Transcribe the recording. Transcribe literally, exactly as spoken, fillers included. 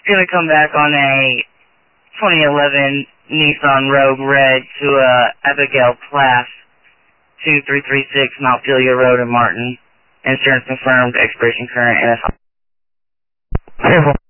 Gonna come back on a twenty eleven Nissan Rogue Red to uh, Abigail Class, two three three six Mount Delia Road in Martin. Insurance confirmed, expiration current, and it's...